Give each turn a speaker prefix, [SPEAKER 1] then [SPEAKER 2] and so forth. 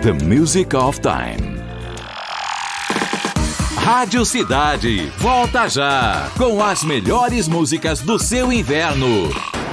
[SPEAKER 1] The Music of Time. Rádio Cidade, volta já com as melhores músicas do seu inverno.